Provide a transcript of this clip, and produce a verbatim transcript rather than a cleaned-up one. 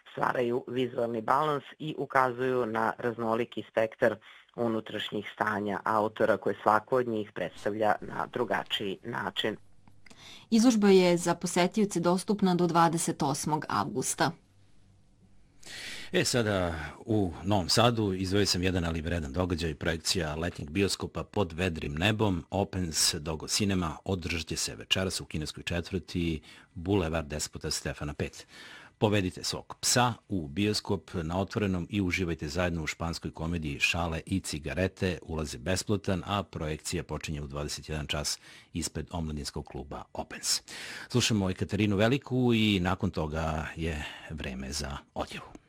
stvaraju vizualni balans i ukazuju na raznoliki spektar unutrašnjih stanja autora koje svako od njih predstavlja na drugačiji način. Izložba je za posetioce dostupna do dvadeset osmog avgusta. E, sada u Novom Sadu izdvojio sam jedan ali vredan događaj, projekcija letnjeg bioskopa Pod vedrim nebom, Opens Dogo Cinema, održat će se večeras u kineskoj četvrti Bulevar Despota Stefana pet. Povedite svog psa u bioskop na otvorenom i uživajte zajedno u španskoj komediji Šale i cigarete. Ulaz je besplatan, a projekcija počinje u dvadeset jedan čas ispred omladinskog kluba Opens. Slušamo Ekaterinu Veliku i nakon toga je vreme za odjevu.